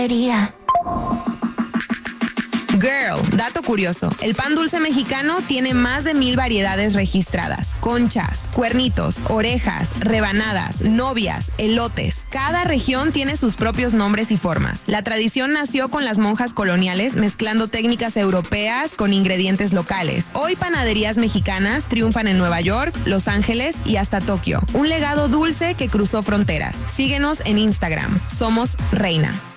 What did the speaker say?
panadería. Girl, dato curioso. El pan dulce mexicano tiene más de 1000 variedades registradas. Conchas, cuernitos, orejas, rebanadas, novias, elotes. Cada región tiene sus propios nombres y formas. La tradición nació con las monjas coloniales mezclando técnicas europeas con ingredientes locales. Hoy panaderías mexicanas triunfan en Nueva York, Los Ángeles y hasta Tokio. Un legado dulce que cruzó fronteras. Síguenos en Instagram. Somos Reina.